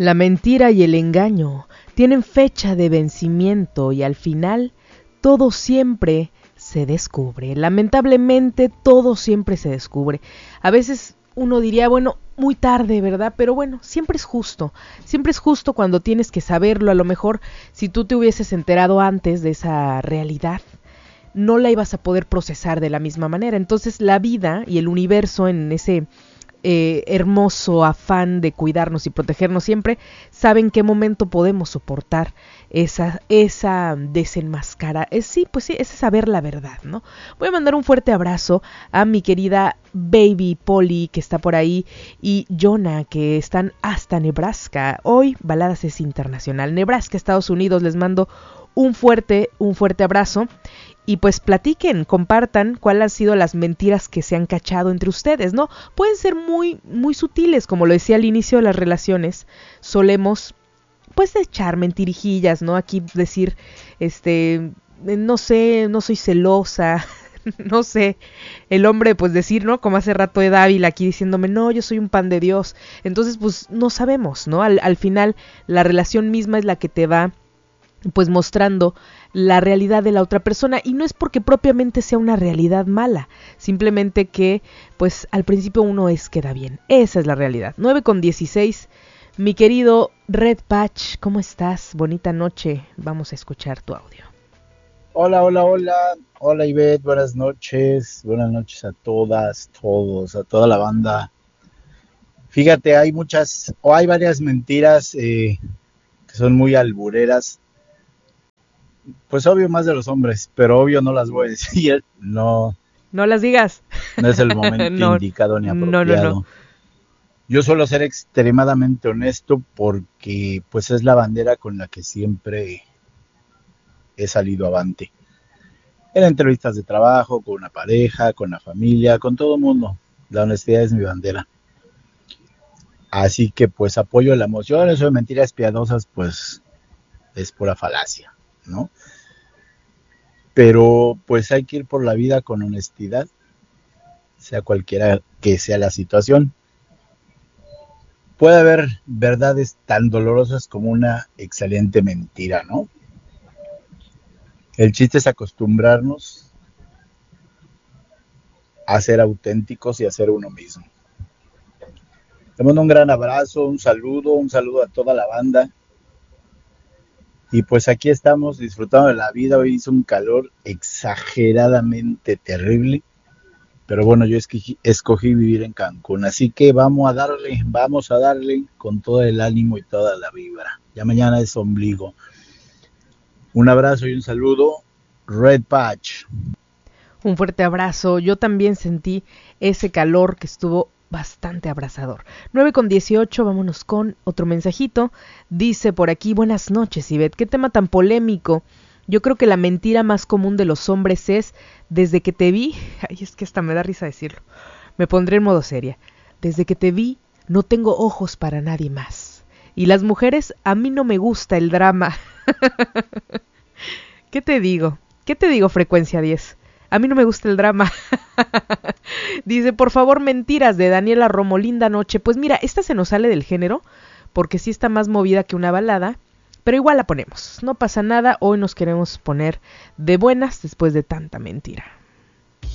La mentira y el engaño tienen fecha de vencimiento y al final todo siempre se descubre. Lamentablemente todo siempre se descubre. A veces uno diría, bueno, muy tarde, ¿verdad? Pero bueno, siempre es justo cuando tienes que saberlo. A lo mejor si tú te hubieses enterado antes de esa realidad, no la ibas a poder procesar de la misma manera. Entonces la vida y el universo en ese hermoso afán de cuidarnos y protegernos siempre, sabe en qué momento podemos soportar esa desenmascara, ese saber la verdad, ¿no? Voy a mandar un fuerte abrazo a mi querida Baby Polly, que está por ahí, y Jonah, que están hasta Nebraska. Hoy Baladas es internacional. Nebraska, Estados Unidos, les mando un fuerte abrazo. Y pues platiquen, compartan cuáles han sido las mentiras que se han cachado entre ustedes, ¿no? Pueden ser muy, muy sutiles, como lo decía al inicio de las relaciones. Solemos, pues, echar mentirijillas, ¿no? Aquí decir, no sé, no soy celosa, no sé. El hombre, pues, decir, ¿no? Como hace rato Ed Ávila aquí diciéndome, no, yo soy un pan de Dios. Entonces, pues, no sabemos, ¿no? Al final, la relación misma es la que te va, pues, mostrando la realidad de la otra persona, y no es porque propiamente sea una realidad mala, simplemente que pues al principio uno queda bien. Esa es la realidad. 9:16. Mi querido Red Patch, ¿cómo estás? Bonita noche, vamos a escuchar tu audio. Hola, hola, hola. Hola Ivette, buenas noches. Buenas noches a todas, todos, a toda la banda. Fíjate, hay varias mentiras que son muy albureras. Pues obvio más de los hombres, pero obvio no las voy a decir. No, No las digas. no es el momento No, indicado ni no. apropiado. Yo suelo ser extremadamente honesto porque pues es la bandera con la que siempre he salido avante. En entrevistas de trabajo, con una pareja, con la familia, con todo el mundo. La honestidad es mi bandera. Así que pues apoyo la emoción, eso de mentiras piadosas pues es pura falacia, ¿no? Pero pues hay que ir por la vida con honestidad, sea cualquiera que sea la situación. Puede haber verdades tan dolorosas como una excelente mentira, ¿no? El chiste es acostumbrarnos a ser auténticos y a ser uno mismo. Te mando un gran abrazo, un saludo a toda la banda. Y pues aquí estamos disfrutando de la vida. Hoy hizo un calor exageradamente terrible. Pero bueno, yo escogí vivir en Cancún. Así que vamos a darle con todo el ánimo y toda la vibra. Ya mañana es ombligo. Un abrazo y un saludo. Red Patch. Un fuerte abrazo. Yo también sentí ese calor que estuvo bastante abrasador. 9:18, vámonos con otro mensajito. Dice por aquí, buenas noches, Ivette. ¿Qué tema tan polémico? Yo creo que la mentira más común de los hombres es, desde que te vi, ay, es que hasta me da risa decirlo, me pondré en modo seria, desde que te vi no tengo ojos para nadie más. Y las mujeres, a mí no me gusta el drama. ¿Qué te digo? ¿Qué te digo, Frecuencia 10? A mí no me gusta el drama. Dice, por favor, mentiras de Daniela Romo, linda noche. Pues mira, esta se nos sale del género, porque sí está más movida que una balada, pero igual la ponemos. No pasa nada, hoy nos queremos poner de buenas después de tanta mentira.